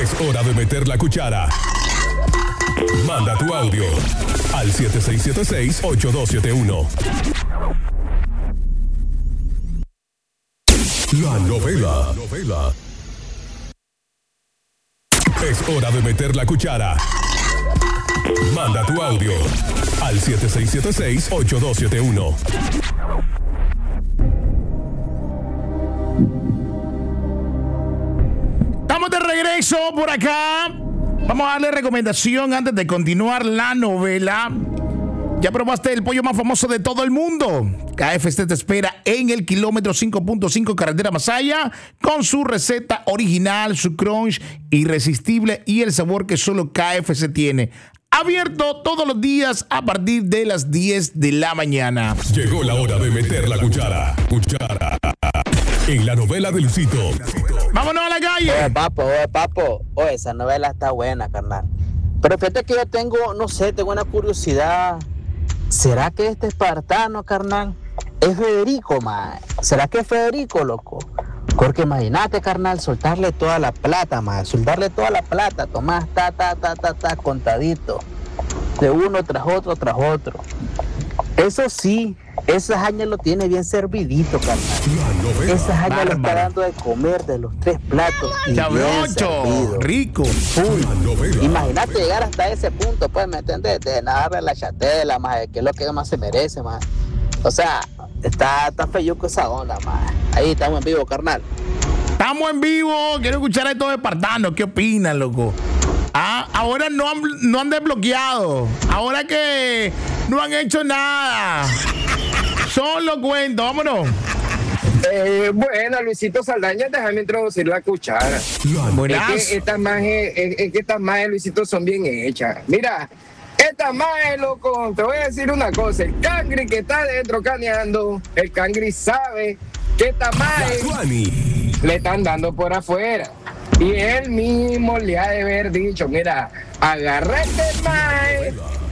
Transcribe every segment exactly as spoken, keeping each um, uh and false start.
Es hora de meter la cuchara. Manda tu audio al siete seis siete seis, ocho dos siete uno. La novela. novela. Es hora de meter la cuchara. Manda tu audio al siete seis siete seis, ocho dos siete uno. Estamos de regreso por acá. Vamos a darle recomendación antes de continuar la novela. ¿Ya probaste el pollo más famoso de todo el mundo? K F C te espera en el kilómetro cinco punto cinco carretera Masaya con su receta original, su crunch irresistible y el sabor que solo K F C tiene. Abierto todos los días a partir de las diez de la mañana. Llegó la hora de meter la cuchara. Cuchara. En la novela de Luisito. ¡Vámonos a la calle! Oye, papo, oye, papo. Oye, esa novela está buena, carnal. Pero fíjate que yo tengo, no sé, tengo una curiosidad. ¿Será que este espartano, carnal, es Federico, mae? ¿Será que es Federico, loco? Porque imagínate, carnal, soltarle toda la plata, mae. Soltarle toda la plata. Tomás, ta, ta, ta, ta, ta, contadito. De uno tras otro, tras otro. Eso sí, esa jaña lo tiene bien servidito, carnal. Esa jaña le está dando de comer de los tres platos. ¡Chabrocho! ¡Rico! Uy, imagínate llegar hasta ese punto, pues, ¿me entiendes? De darle la chatela, más, que es lo que más se merece, más. O sea, está, está feyuco esa onda, más. Ahí estamos en vivo, carnal. Estamos en vivo. Quiero escuchar a estos espartanos. ¿Qué opinan, loco? Ah, ahora no han, no han desbloqueado. Ahora que no han hecho nada. Solo cuento, vámonos. Eh, bueno, Luisito Saldaña, déjame introducir la cuchara. Es que estas majes, es, es que estas majes, Luisito, son bien hechas. Mira, estas majes, loco, te voy a decir una cosa. El cangri que está dentro caneando, el cangri sabe que estas majes le están dando por afuera. Y él mismo le ha de haber dicho, mira, agarra este mae,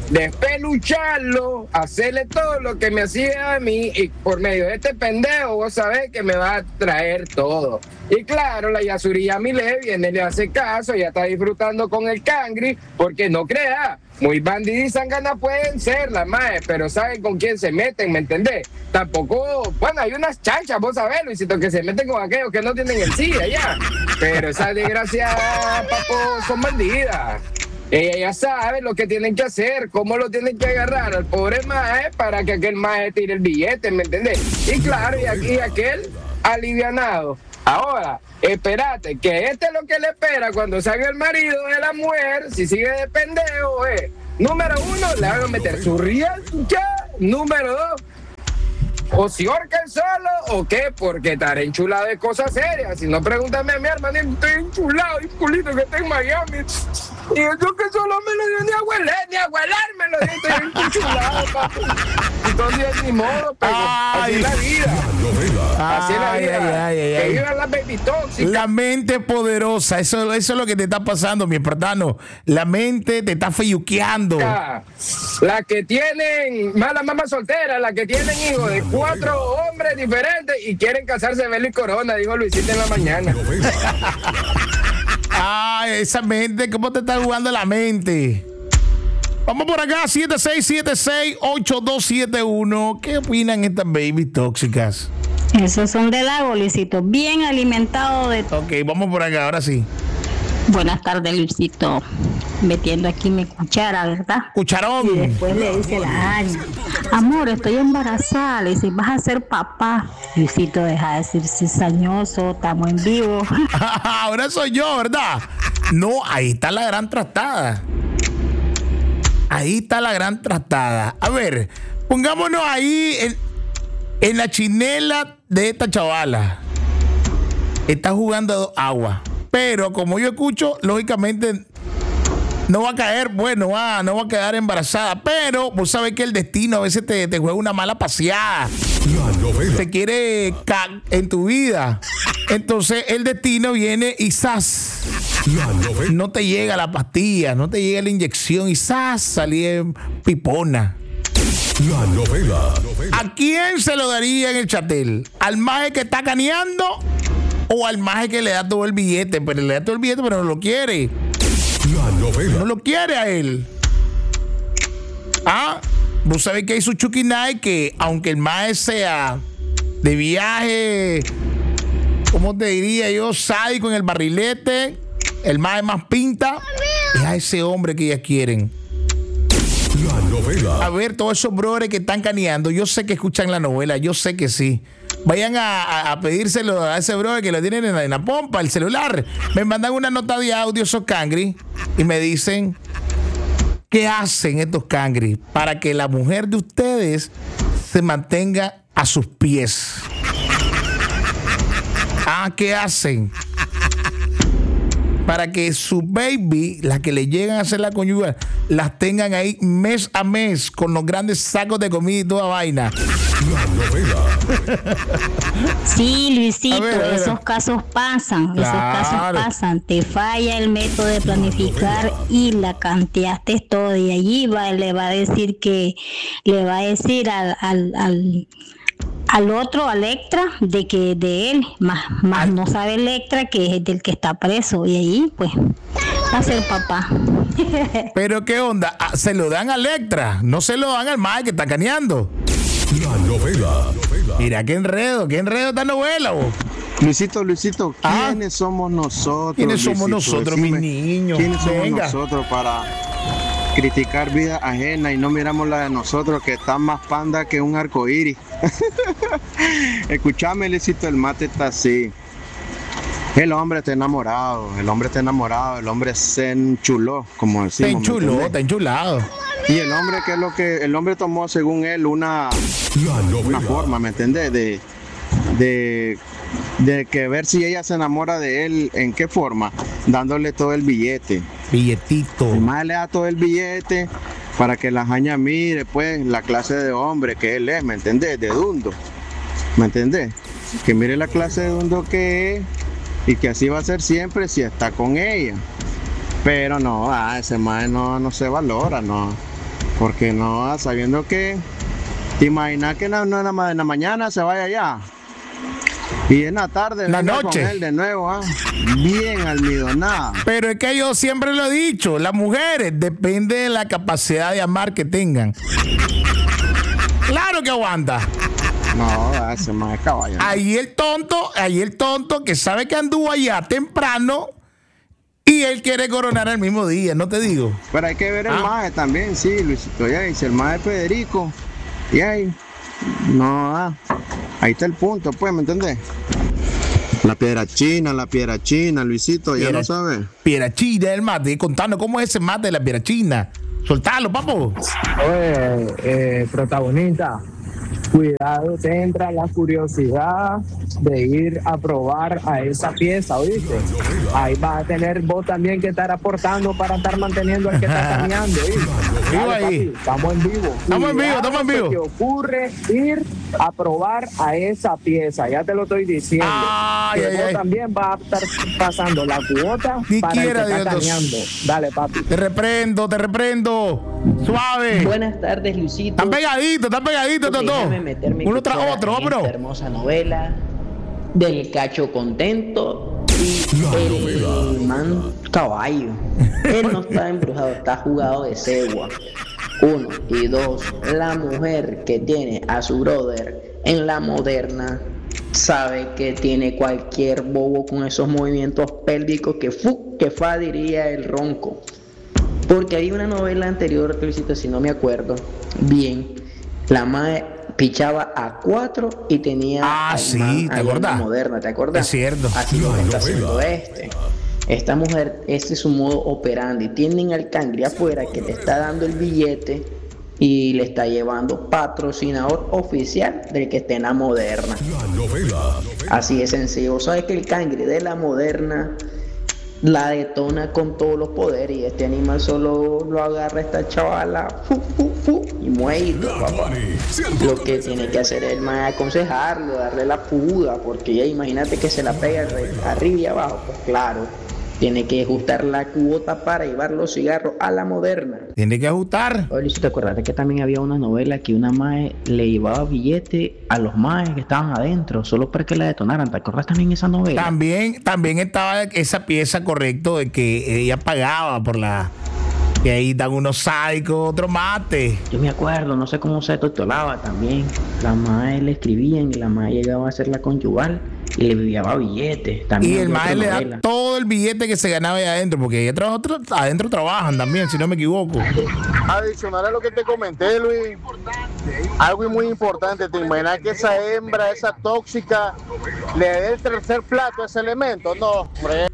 despelucharlo, hacerle todo lo que me hacía a mí y por medio de este pendejo vos sabés que me va a traer todo. Y claro, la Yasuriya Mile viene, le hace caso, ya está disfrutando con el cangri, porque no crea, muy bandidos y zanganas pueden ser las mae, pero saben con quién se meten, ¿me entendés? Tampoco, bueno, hay unas chanchas, vos sabés, Luisito, que se meten con aquellos que no tienen el sí allá, pero esas desgraciadas, papo, son bandidas. Ella ya sabe lo que tienen que hacer, cómo lo tienen que agarrar al pobre mae para que aquel mae tire el billete, ¿me entendés? Y claro, y aquí aquel alivianado. Ahora, espérate, que este es lo que le espera cuando salga el marido de la mujer, si sigue de pendejo, eh. Número uno, le van a meter su real ya. Número dos, o si orca el solo o qué, porque estaré enchulado de cosas serias. Si no, pregúntame a mi hermano, estoy enchulado, y culito que está en Miami. Y yo que solo me lo dio ni a hueler, ni a hueler me lo dio, estoy enchulado, papi. Entonces, ni modo, pero así es la vida. Así es la vida. Ay, ay, ay, ay. Que vivan las baby tóxicas. La mente poderosa, eso, eso es lo que te está pasando, mi espartano. La mente te está feyuqueando. La que tienen mala mamá soltera, la que tienen hijos de cuatro hombres diferentes y quieren casarse Belo y Corona, dijo Luisito en la mañana. Ay, esa mente, ¿cómo te está jugando la mente? Vamos por acá, siete seis siete seis, ocho dos siete uno. ¿Qué opinan estas babies tóxicas? Esos son de lago, Luisito, bien alimentados de... Ok, vamos por acá, ahora sí. Buenas tardes, Luisito. Metiendo aquí mi cuchara, ¿verdad? Cucharón. Y después le dice la Aña, amor, estoy embarazada. Le dice, vas a ser papá. Luisito, deja de decir cizañoso, estamos en vivo. Ahora soy yo, ¿verdad? No, ahí está la gran trastada. Ahí está la gran trastada. A ver, pongámonos ahí en, en la chinela de esta chavala. Está jugando agua. Pero como yo escucho, lógicamente no va a caer, bueno, va, no va a quedar embarazada. Pero vos sabés que el destino a veces te, te juega una mala paseada. Te quiere ca- en tu vida. Entonces el destino viene y ¡zas! No te llega la pastilla, no te llega la inyección y ¡zas! Salí en pipona. La novela. ¿A quién se lo daría en el chatel? ¿Al maje que está caneando o al maje que le da todo el billete, pero le da todo el billete, pero no lo quiere. La novela. No lo quiere a él. Ah, vos sabés que hay su Chucky Night que, aunque el maje sea de viaje, ¿cómo te diría yo? Sádico en el barrilete, el maje más pinta, es a ese hombre que ellas quieren. La novela. A ver, todos esos brothers que están caneando, yo sé que escuchan la novela, yo sé que sí. Vayan a, a, a pedírselo a ese brother que lo tienen en la, en la pompa, el celular. Me mandan una nota de audio esos cangri y me dicen qué hacen estos cangri para que la mujer de ustedes se mantenga a sus pies. Ah, ¿qué hacen? Para que su baby, las que le llegan a hacer la conyugal, las tengan ahí mes a mes con los grandes sacos de comida y toda vaina. La novela. Sí, Luisito, A ver, a ver. esos casos pasan, esos Claro. casos pasan. Te falla el método de planificar y la canteaste todo. Y allí va, le va a decir que, le va a decir al, al, al, al otro, al extra, de que de él, más, más no sabe el extra que es del que está preso. Y allí, pues, va a ser papá. Pero ¿qué onda? Ah, se lo dan al extra, no se lo dan al maje que está caneando. La novela. Mira, qué enredo, qué enredo esta novela, vos. Luisito, Luisito, Ah. ¿quiénes somos nosotros? ¿Quiénes somos Luisito? nosotros, mis Decime, niños? ¿Quiénes somos Venga. nosotros para criticar vida ajena y no miramos la de nosotros que está más panda que un arco iris? Escuchame, Luisito, el mate está así. El hombre está enamorado, el hombre está enamorado, el hombre se enchuló, como Está decimos. ¿me enchuló, entendés? está enchulado. Y el hombre, ¿qué es lo que el hombre tomó según él una, La novela. una forma, ¿me entendés? De, de, de que ver si ella se enamora de él, ¿en qué forma? Dándole todo el billete. Billetito. El más le da todo el billete para que la jaña mire, pues, la clase de hombre que él es, ¿me entendés? De dundo, ¿me entendés? Que mire la clase de dundo que es y que así va a ser siempre si está con ella. Pero no, ah, ese más no, no se valora, no. Porque no, ah, sabiendo que, te imaginas que en la, en la- en la mañana se vaya allá y en la tarde La venga noche. con él de nuevo, ah, bien almidonada. Pero es que yo siempre lo he dicho, las mujeres depende de la capacidad de amar que tengan. Claro que aguanta. No, ah, ese más es caballo. Ahí el tonto, ahí el tonto que sabe que anduvo allá temprano y él quiere coronar el mismo día, no te digo. Pero hay que ver el Ah. maje también, sí, Luisito. Ya dice, el maje Federico. Y ahí, no, ah, ahí está el punto, pues, ¿me entendés? La piedra china, la piedra china, Luisito, ya Piedra- lo sabes. Piedra china, el mate, contando cómo es ese mate de la piedra china. Soltalo, papo. Oye, eh, protagonista, cuidado, te entra la curiosidad de ir a probar a esa pieza, ¿oíste? Ahí vas a tener vos también que estar aportando para estar manteniendo al que está caminando, ¿oíste? Vivo Dale, ahí. papi, estamos en vivo. Estamos en vivo, estamos en vivo. Cuidado, se te ocurre ir a probar a esa pieza, ya te lo estoy diciendo. Ay, que ay, vos ay. también vas a estar pasando la cuota Ni para el que quiera, está Dios. caminando. Dale, papi. Te reprendo, te reprendo. Suave. Buenas tardes, Luisito. Están pegaditos, están pegaditos estos dos. Déjame meter mi Uno tras cuchara otro, en bro. esta hermosa novela del cacho contento y La el novela. man caballo. Él no está embrujado, está jugado de cegua. Uno. Y dos, la mujer que tiene a su brother en la moderna sabe que tiene cualquier bobo con esos movimientos pélvicos que fu, que fa diría el ronco. Porque hay una novela anterior, Luisito, si no me acuerdo bien, la madre pichaba a cuatro y tenía Ah, al sí, man ¿te ahí en la acordás? moderna, ¿te acordás? Es cierto. Así La lo está novela. haciendo este. Esta mujer, este es su modo operandi. Tienen al cangre afuera que le está dando el billete y le está llevando patrocinador oficial del que esté en la moderna. La novela. Así de sencillo. ¿Sabes que el cangre de la moderna la detona con todos los poderes y este animal solo lo agarra a esta chavala fu, fu, fu, y muere, papá? Lo que tiene que hacer es más aconsejarlo, darle la fuga, porque ya imagínate que se la pega arri- arriba y abajo, pues claro, Tiene que ajustar la cuota para llevar los cigarros a la moderna. Tiene que ajustar. Oye, si te acuerdas que también había una novela que una mae le llevaba billete a los maes que estaban adentro solo para que la detonaran. ¿Te acuerdas también esa novela? También, también estaba esa pieza, correcto, de que ella pagaba por la... Y ahí dan unos sádicos, otro mate. Yo me acuerdo, no sé cómo se titulaba también. La mae le escribían y la mae llegaba a hacer la conyugal y le enviaba billetes. También y el había mae otra le da novela. todo el billete que se ganaba ahí adentro, porque ahí atrás- otro- adentro trabajan también, si no me equivoco. Adicional a lo que te comenté, Luis, algo muy importante, te imaginas que esa hembra, esa tóxica, le dé el tercer plato a ese elemento. No, hombre.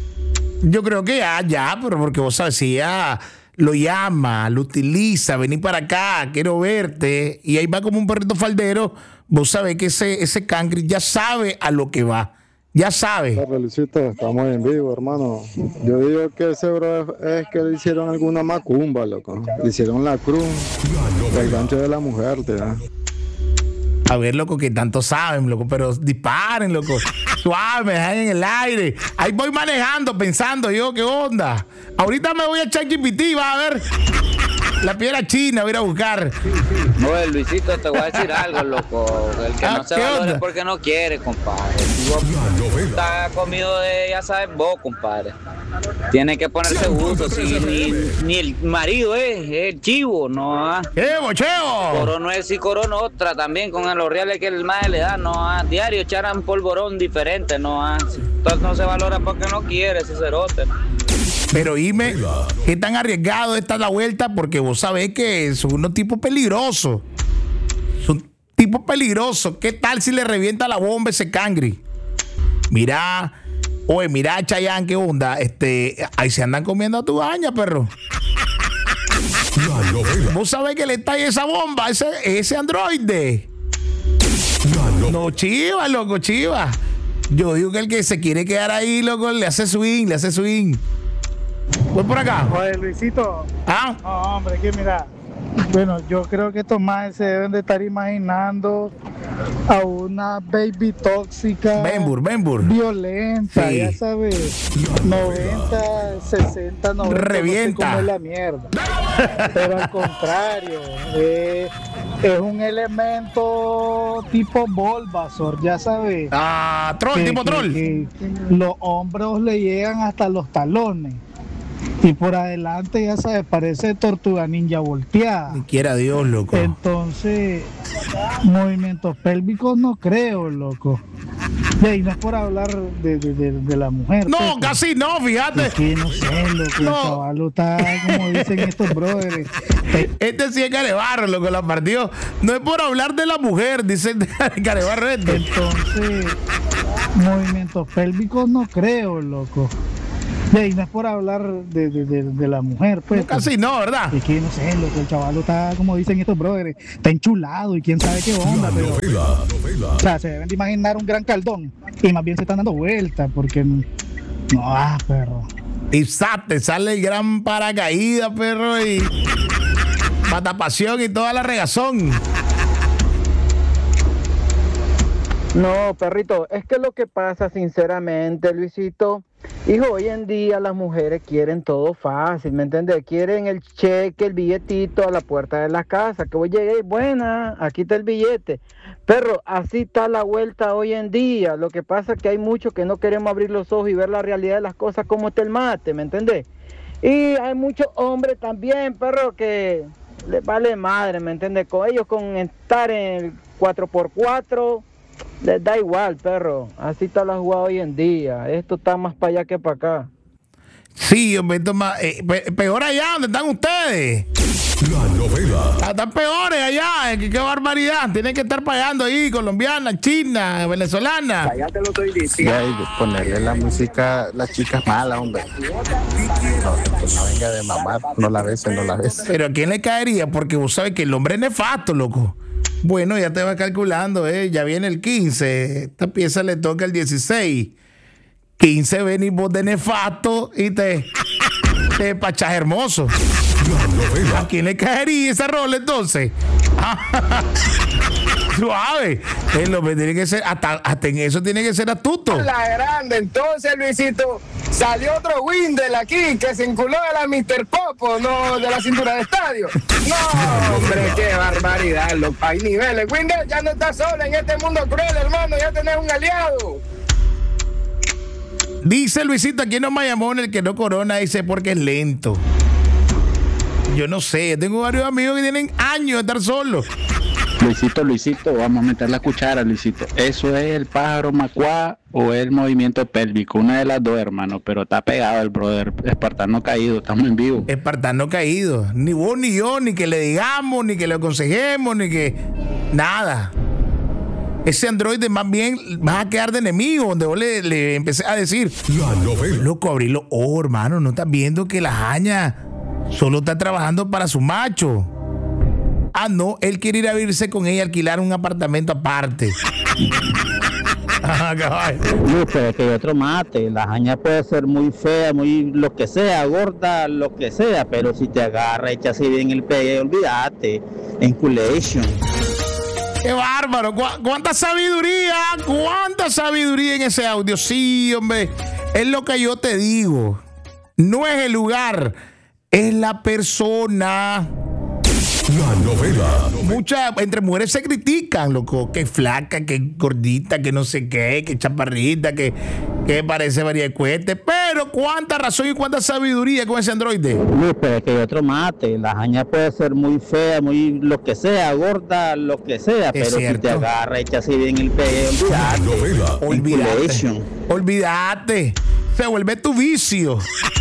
Yo creo que ya, ya, pero porque vos sabes, si ella lo llama, lo utiliza, vení para acá, quiero verte, y ahí va como un perrito faldero, vos sabés que ese, ese cangri ya sabe a lo que va, ya sabe. Luisito, estamos en vivo, hermano. Yo digo que ese bro es, es que le hicieron alguna macumba, loco. Le hicieron la cruz, el gancho de la mujer, te da. A ver, loco, que tanto saben, loco, pero disparen, loco. Suave, me dejan en el aire. Ahí voy manejando, pensando yo, ¿qué onda? Ahorita me voy a echar G P T, va a ver. La piedra china, voy a ir a buscar. No, Luisito, te voy a decir algo, loco. El que Ah, no se ¿qué valora onda? es porque no quiere, compadre. Si vos estás comido de, ya sabes vos, compadre. Tiene que ponerse gusto. Si ni, ni el marido es, es el chivo, no. Ah. ¡Chevo, chevo! Corono es y corono otra también con los reales que el madre le da, no. Ah. Diario echaran polvorón diferente, no. Ah. Si entonces no se valora porque no quiere ese cerote. Pero dime, ¿qué tan arriesgado está la vuelta? Porque vos sabés que son unos tipos peligrosos. Son tipos peligrosos. ¿Qué tal si le revienta la bomba ese cangri? Mira, oye, mira, Chayanne, ¿qué onda? Este, ahí se andan comiendo a tu baña, perro. Vos sabés que le está ahí esa bomba, ese, ese androide. No, chiva, loco, chiva. Yo digo que el que se quiere quedar ahí, loco, le hace swing, le hace swing. Voy por acá. Oye, Luisito. ¿Ah? No, hombre, que mira. Bueno, yo creo que estos más se deben de estar imaginando a una baby tóxica. Benbur, Benbur. Violenta, Sí. ya sabes. noventa, sesenta, noventa. Revienta. No sé cómo es la mierda. Pero al contrario, eh, es un elemento tipo Bulbasaur, ya sabes. Ah, troll, tipo troll. que los hombros le llegan hasta los talones. Y por adelante, ya sabes, parece tortuga ninja volteada. Ni quiera Dios, loco. Entonces, movimientos pélvicos no creo, loco. Y ahí no es por hablar de, de, de, de la mujer. No, pues, casi no, fíjate. es que no sé, loco, No. el caballo está, como dicen estos brothers. Este sí es Carebarro, loco, la partió. No es por hablar de la mujer, dice el Carebarro este. Entonces, movimientos pélvicos no creo, loco. Y ahí no es por hablar de, de, de, de la mujer, pues. No, casi no, ¿verdad? Es que no sé, loco, el chaval está, como dicen estos brothers, está enchulado y quién sabe qué onda, pero. O sea, se deben de imaginar un gran caldón y más bien se están dando vueltas porque. No, ah, perro. Y sa- te sale el gran paracaídas, perro, y matapasión y toda la regazón. No, perrito, es que lo que pasa sinceramente, Luisito, hijo, hoy en día las mujeres quieren todo fácil, ¿me entiendes? Quieren el cheque, el billetito a la puerta de la casa, que voy llegué, buena, aquí está el billete. Perro, así está la vuelta hoy en día. Lo que pasa es que hay muchos que no queremos abrir los ojos y ver la realidad de las cosas como está el mate, ¿me entendés? Y hay muchos hombres también, perro, que les vale madre, ¿me entiendes? Con ellos con estar en el cuatro por cuatro... les da igual, perro. Así está la jugada hoy en día. Esto está más para allá que para acá. Sí, hombre, esto más, eh, pe- peor allá donde están ustedes. La novela. Ah, Están peores allá, eh, qué, qué barbaridad. Tienen que estar pagando ahí, colombiana, china, venezolana. Ya te lo estoy diciendo. Ya, y ponerle la música, las chicas malas, hombre. No, pues no venga de mamar, no la beses, no la beses. Pero ¿a quién le caería? Porque vos sabes que el hombre es nefasto, loco. Bueno, ya te vas calculando, ¿eh? Ya viene el quince. Esta pieza le toca el dieciséis. quince venís vos de nefasto y te, te despachás hermoso. ¿A quién le caería esa rola entonces? Suave. El hombre tiene que ser, hasta, hasta en eso tiene que ser astuto. La grande, entonces, Luisito, Salió otro Windel aquí que se enculó de la mister Popo, no de la cintura de estadio. No, hombre, qué barbaridad, loco. Hay niveles. Windel ya no está solo en este mundo cruel, hermano. Ya tenés un aliado. Dice Luisito, aquí no me llamó en el que no corona, dice porque es lento. Yo no sé, yo tengo varios amigos que tienen años de estar solos. Luisito, Luisito, vamos a meter la cuchara, Luisito. ¿Eso es el pájaro macuá o el movimiento pélvico? Una de las dos, hermano, pero está pegado el brother. Espartano caído, estamos en vivo. Espartano caído. Ni vos ni yo, ni que le digamos, ni que le aconsejemos, ni que... Nada. Ese androide más bien vas a quedar de enemigo, donde vos le, le empecé a decir, La novela. loco, abrí los ojos, hermano, no estás viendo que la jaña solo está trabajando para su macho. Ah, no, él quiere ir a vivirse con ella, alquilar un apartamento aparte. Luis, pero es que hay otro mate. La jaña puede ser muy fea, muy lo que sea, gorda, lo que sea, pero si te agarra, echa así bien el pegue, olvídate. Enculation. ¡Qué bárbaro! ¿Cu- ¡Cuánta sabiduría! ¡Cuánta sabiduría en ese audio! Sí, hombre. Es lo que yo te digo. No es el lugar, es la persona. La novela. Muchas, entre mujeres se critican, loco. Que flaca, que gordita, que no sé qué, que chaparrita, que, que parece variacuete. Pero cuánta razón y cuánta sabiduría con ese androide. Luis, pero es que hay otro mate. La jaña puede ser muy fea, muy lo que sea, gorda, lo que sea, Es pero cierto. si te agarra, echa así bien el pegue, La olvídate. novela. Olvídate. Enculation. Olvídate. Se vuelve tu vicio.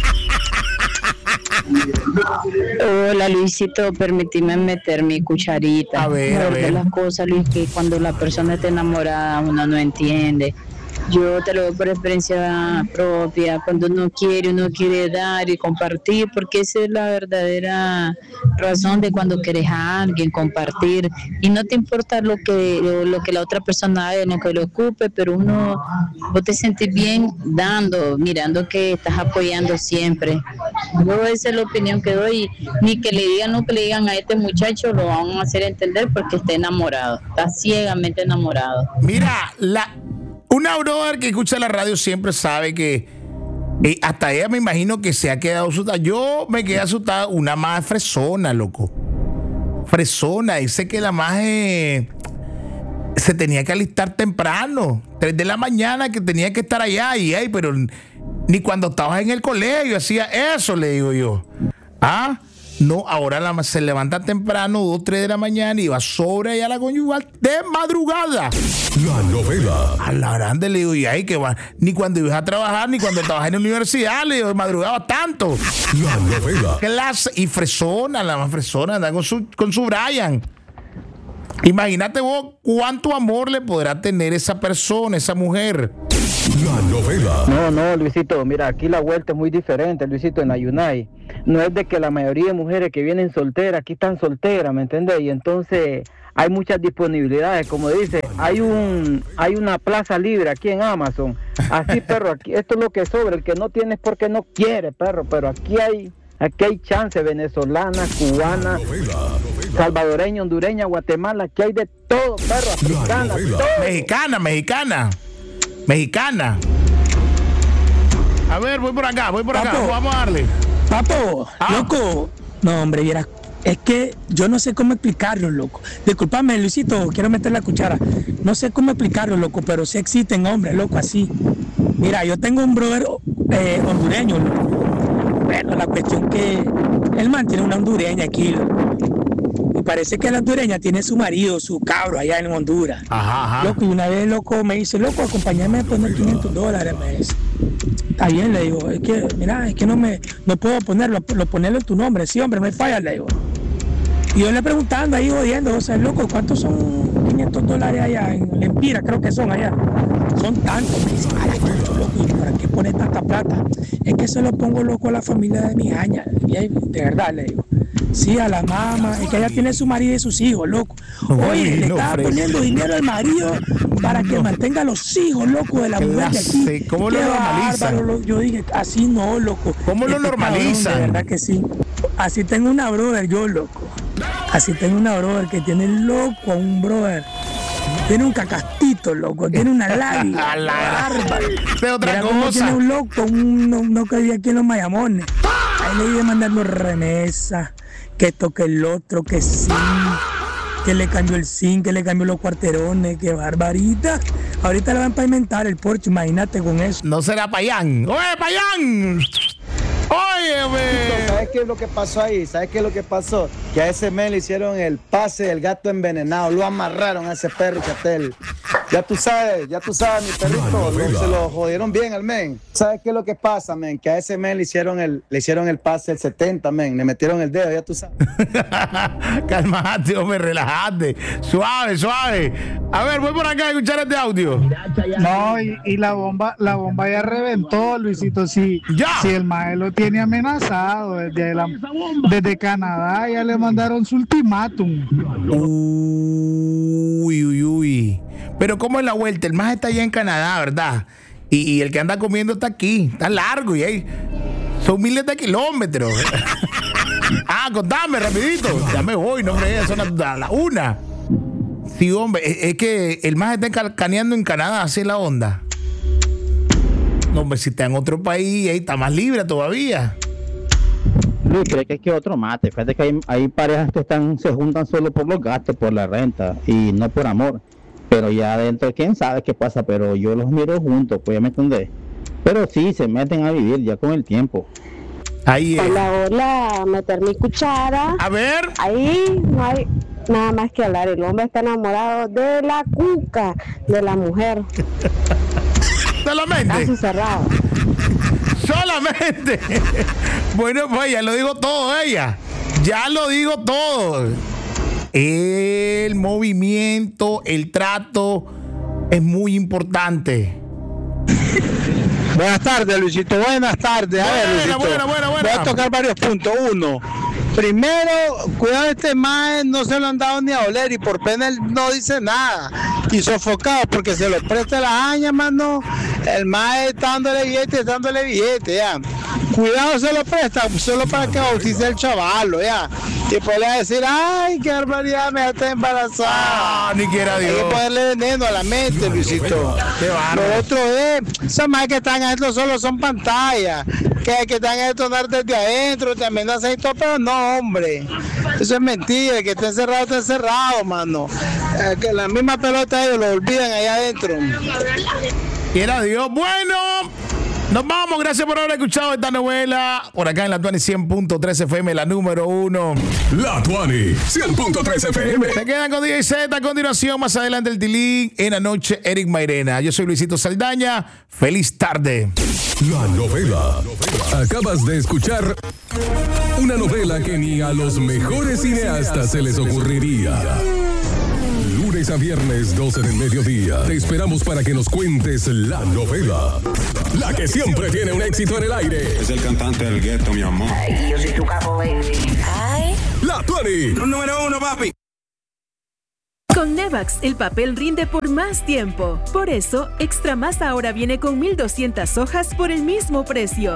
Hola Luisito, permíteme meter mi cucharita. A ver, a Una de ver. las cosas, Luis, que cuando la persona está enamorada uno no entiende. Yo te lo doy por experiencia propia. Cuando uno quiere, uno quiere dar y compartir, porque esa es la verdadera razón de cuando quieres a alguien, compartir. Y no te importa lo que lo, lo que la otra persona haga, lo que le ocupe, pero uno, vos te sentís bien dando, mirando que estás apoyando siempre. Yo esa es la opinión que doy. Ni que le digan lo que le digan a este muchacho, lo van a hacer entender porque está enamorado, está ciegamente enamorado. Mira, la, una brother que escucha la radio siempre sabe que eh, hasta ella me imagino que se ha quedado asustada. Yo me quedé asustada, una más fresona, loco. Fresona, dice que la más eh, se tenía que alistar temprano, tres de la mañana, que tenía que estar allá, y ay, pero ni cuando estabas en el colegio hacía eso, le digo yo. Ah, no, ahora la, se levanta temprano, dos, tres de la mañana y va sobre allá a la conyugal de madrugada. La novela. A la grande le digo, y ay, que va, ni cuando ibas a trabajar, ni cuando trabajaba en la universidad, le digo, madrugaba tanto. La novela. Clase, y fresona, la más fresona, anda con su, con su Brian. Imagínate vos cuánto amor le podrá tener esa persona, esa mujer. La novela. No, no, Luisito, mira, aquí la vuelta es muy diferente, Luisito, en la Yunai. No es de que la mayoría de mujeres que vienen solteras, aquí están solteras, ¿me entiendes? Y entonces hay muchas disponibilidades, como dice, hay un hay una plaza libre aquí en Amazon. Así, perro, aquí esto es lo que sobra, el que no tiene es porque no quiere, perro, pero aquí hay aquí hay chance, venezolana, cubana, salvadoreña, hondureña, Guatemala, aquí hay de todo, perro, africana, todo. Mexicana, mexicana. Mexicana. A ver, voy por acá, voy por acá. Papo. Vamos a darle. Papo, loco. No, hombre, vieras, es que yo no sé cómo explicarlo, loco. Disculpame, Luisito, quiero meter la cuchara. No sé cómo explicarlo, loco, pero sí existen hombres, loco, así. Mira, yo tengo un brother eh, hondureño, loco. Bueno, la cuestión que él mantiene una hondureña aquí, loco. Y parece que la hondureña tiene su marido, su cabro allá en Honduras. Ajá, ajá. Loco, y una vez, loco, me dice, loco, acompáñame a poner quinientos dólares, me dice. Está bien, le digo, es que, mira, es que no me, no puedo ponerlo, lo ponerlo en tu nombre, sí, hombre, no hay falla, le digo. Y yo le preguntando ahí, jodiendo, o sea, loco, ¿cuántos son quinientos dólares allá en Lempira? Creo que son allá. Son tantos, me dice, ay, mucho, loco, ¿y para qué pones tanta plata? Es que se lo pongo, loco, a la familia de mi jaña. Y ahí, de verdad, le digo. Sí, a la mamá, es que ella tiene su marido y sus hijos, loco. Oye, le no, estaba Fred. poniendo dinero al marido para que mantenga a los hijos, loco, de la mujer de aquí. Clase, ¿cómo lo Qué normalizan? bárbaro, lo- yo dije, así no, loco. ¿Cómo lo Este normalizan? cabrón, de verdad que sí. Así tengo una brother, yo, loco. Así tengo una brother que tiene loco a un brother. Tiene un cacastito loquito, loco. Tiene una labia. A la bárbaro. De otra Mira cómo cosa. tiene un loco, un, no, no que vive aquí en los Mayamones. Ahí le iba mandando remesa, que esto, que el otro, que sí, que le cambió el zinc, que le cambió los cuarterones, que barbarita. Ahorita le van a pavimentar el porche, imagínate con eso. No será Payán. ¡Oye, Payán! ¡Óyeme! ¿Sabes qué es lo que pasó ahí? ¿Sabes qué es lo que pasó? Que a ese men le hicieron el pase del gato envenenado. Lo amarraron a ese perro, Chatel. Ya tú sabes, ya tú sabes, mi perrito. Lo, se lo jodieron bien al men. ¿Sabes qué es lo que pasa, men? Que a ese men le hicieron el, le hicieron el pase del setenta, men. Le metieron el dedo, ya tú sabes. Calmate, hombre, relajate. Suave, suave. A ver, voy por acá a escuchar este audio. No, y, y la bomba, la bomba ya reventó, Luisito. Si, ya. si el mae lo tiene amenazado desde, la, desde Canadá, ya le mandaron su ultimátum. Uy, uy, uy. Pero ¿cómo es la vuelta? El más está allá en Canadá, ¿verdad? Y, y el que anda comiendo está aquí. Está largo y ahí son miles de kilómetros. Ah, contame rapidito. Ya me voy, no hombre, son las la, la una. Sí, hombre, es, es que el más está caneando en Canadá, así es la onda. No, hombre, si está en otro país, ahí está más libre todavía. Luis, cree que es que otro mate. Fíjate que hay, hay parejas que están, se juntan solo por los gastos, por la renta y no por amor. Pero ya adentro, quién sabe qué pasa, pero yo los miro juntos, pues ya me entendés. Pero sí, se meten a vivir ya con el tiempo. Ahí es. Hola, hola, meter mi cuchara. A ver. Ahí no hay nada más que hablar. El hombre está enamorado de la cuca, de la mujer. Solamente. Caso cerrado. Solamente. Bueno, pues ya lo digo todo ella. Ya lo digo todo. El movimiento, el trato es muy importante. Buenas tardes, Luisito. Buenas tardes. A ver, Luisito. Buena, buena, buena. Voy a tocar varios puntos. Uno, primero, cuidado, este mae no se lo han dado ni a oler y por pena él no dice nada. Y sofocado porque se lo presta la aña, mano. El mae está dándole billete, está dándole billete, ya. Cuidado, se lo presta solo para que bautice el chavalo, ya. Y pues le va a decir, ay, qué barbaridad, me está embarazada. Ah, ni quiera Dios. Hay que ponerle veneno a la mente, Luisito. Qué bárbaro. Lo otro es, esos más que están adentro solo son pantallas. Que, que están a detonar desde adentro, te amenazan y todo, pero no, hombre. Eso es mentira, el que está encerrado está encerrado, mano. Eh, que la misma pelota ellos lo olvidan allá adentro. Quiera Dios. Bueno, nos vamos. Gracias por haber escuchado esta novela. Por acá en la Tuani cien punto tres F M, la número uno. La Tuani cien punto tres F M. Se quedan con D J Z. A continuación, más adelante el Tilín. En la noche, Eric Mairena. Yo soy Luisito Saldaña. Feliz tarde. La novela. Acabas de escuchar una novela que ni a los mejores cineastas se les ocurriría. Lunes a viernes, doce del mediodía. Te esperamos para que nos cuentes la novela. La que siempre tiene un éxito en el aire. Es el cantante del gueto, mi amor. Ay, yo soy tu capo, baby. Ay. La Tuani. Número uno, papi. Con Nevax, el papel rinde por más tiempo. Por eso, Extra Más ahora viene con mil doscientas hojas por el mismo precio.